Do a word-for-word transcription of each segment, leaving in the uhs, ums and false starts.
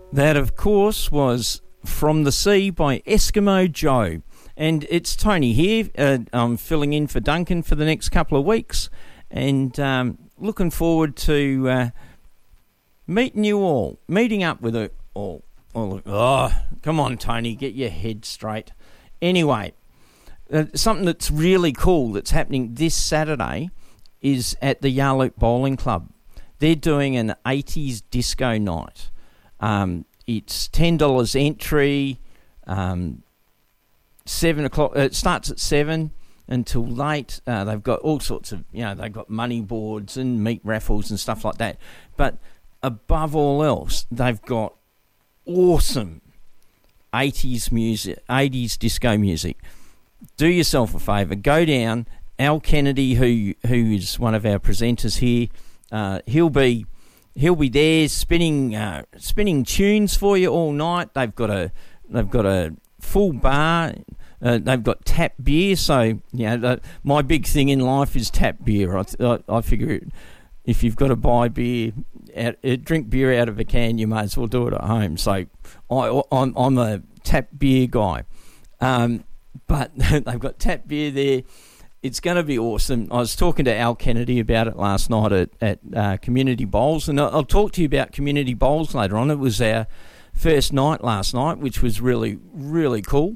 That, of course, was From the Sea by Eskimo Joe. And it's Tony here. Uh, I'm filling in for Duncan for the next couple of weeks. And um, looking forward to uh, meeting you all, meeting up with you all. all. Oh, come on, Tony, get your head straight. Anyway, uh, something that's really cool that's happening this Saturday is at the Yarloop Bowling Club. They're doing an eighties disco night. Um, it's ten dollars entry, um, seven o'clock. It starts at seven until late. Uh, they've got all sorts of, you know, they've got money boards and meat raffles and stuff like that. But above all else, they've got awesome eighties music, eighties disco music. Do yourself a favour, go down. Al Kennedy, who who is one of our presenters here, uh, he'll be. He'll be there spinning uh, spinning tunes for you all night. They've got a they've got a full bar. Uh, they've got tap beer. So you know, the, my big thing in life is tap beer. I I, I figure if you've got to buy beer, out, uh, drink beer out of a can, you may as well do it at home. So I I'm I'm a tap beer guy. Um, but they've got tap beer there. It's going to be awesome. I was talking to Al Kennedy about it last night at, at uh, Community Bowls, and I'll, I'll talk to you about Community Bowls later on. It was our first night last night, which was really, really cool.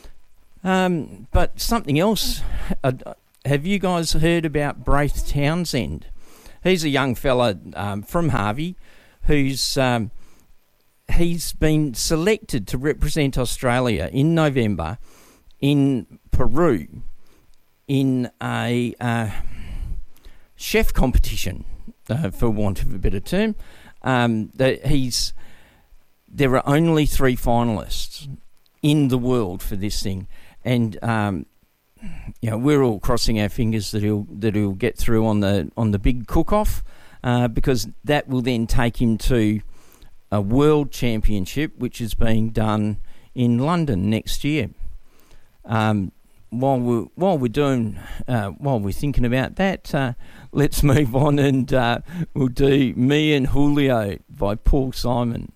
Um, but something else, uh, have you guys heard about Braith Townsend? He's a young fella um, from Harvey who's um, he's been selected to represent Australia in November in Peru in a uh, chef competition, uh, for want of a better term. Um, that he's there are only three finalists in the world for this thing, and um, you know, we're all crossing our fingers that he'll that he'll get through on the on the big cook-off, uh, because that will then take him to a world championship, which is being done in London next year. Um, While we're while we're doing uh, while we're thinking about that, uh, let's move on and uh, we'll do Me and Julio by Paul Simon.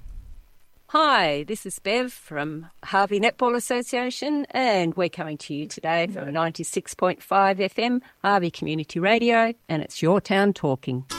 Hi, this is Bev from Harvey Netball Association, and we're coming to you today from ninety-six point five F M, Harvey Community Radio, and it's Your Town Talking.